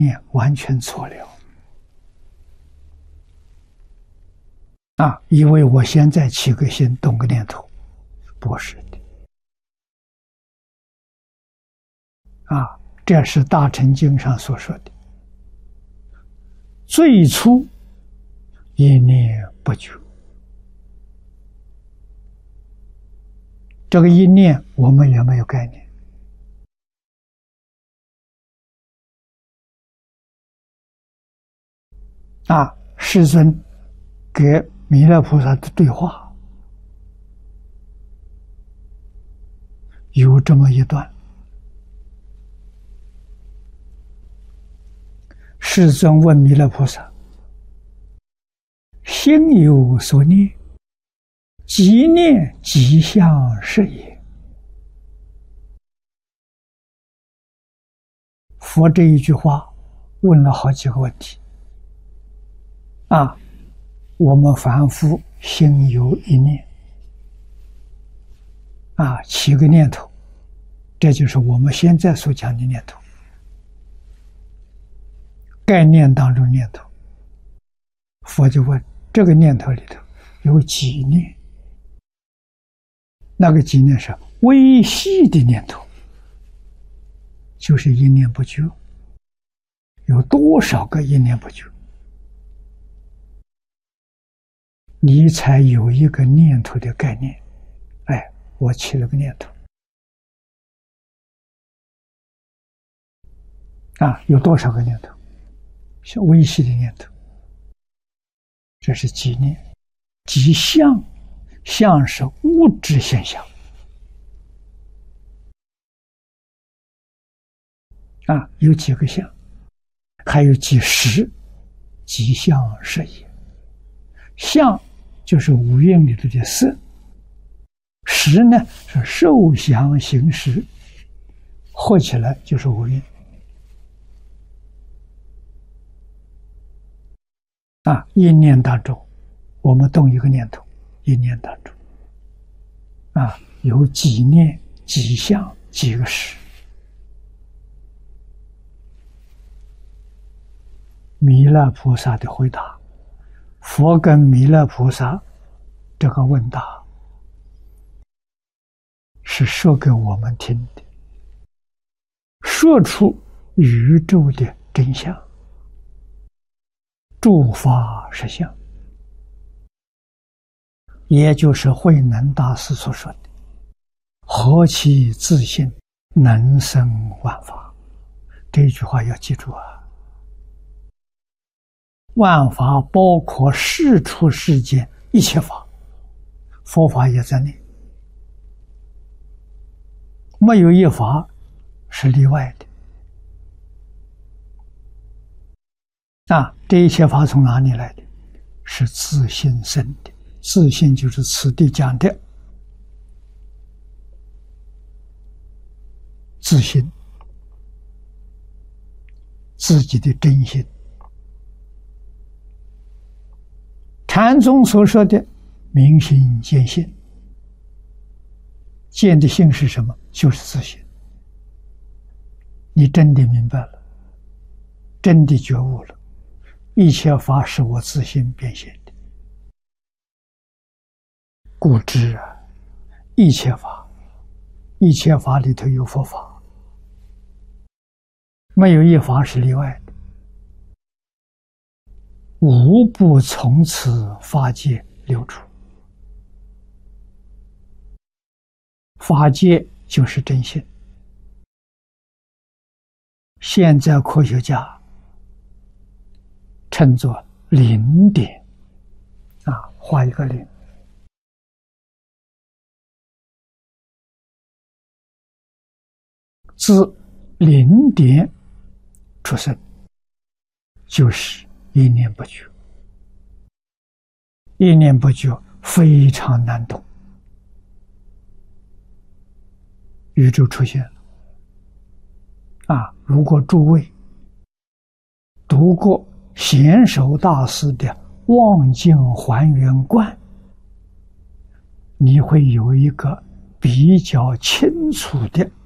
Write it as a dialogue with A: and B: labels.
A: 念完全错了以为我现在起个心动个念头，不是的这是大乘经上所说的最初一念不觉。这个一念我们也没有概念世尊给弥勒菩萨的对话有这么一段，世尊问弥勒菩萨：心有所念，即念即相是也。佛这一句话问了好几个问题我们凡夫心有一念起个念头，这就是我们现在所讲的念头，概念当中念头。佛就问这个念头里头有几念？那个几念是微细的念头，就是一念不觉。有多少个一念不觉，你才有一个念头的概念。我起了个念头有多少个念头？是微细的念头，这是几念。即相，相是物质现象有几个相？还有几十，即相是也。相就是五蕴里头的色，识呢是受想行识，合起来就是五蕴一念当中我们动一个念头，一念当中有几念几相几个识。弥勒菩萨的回答，佛跟弥勒菩萨这个问答是说给我们听的，说出宇宙的真相，诸法实相，也就是慧能大师所说的何其自信，能生万法。这句话要记住万法包括世出世间一切法，佛法也在内，没有一法是例外的这一切法从哪里来的？是自性生的。自性就是此地讲的自性，自己的真心。禅宗所说的明心见性，见的性是什么？就是自性。你真的明白了，真的觉悟了，一切法是我自性变现的。故知一切法，一切法里头有佛法，没有一法是例外的。无不从此法界流出。法界就是真性。现在科学家称作零点画一个零。自零点出生，就是一念不觉。一念不觉非常难懂。宇宙出现了如果诸位读过贤首大师的《望境还原观》，你会有一个比较清楚的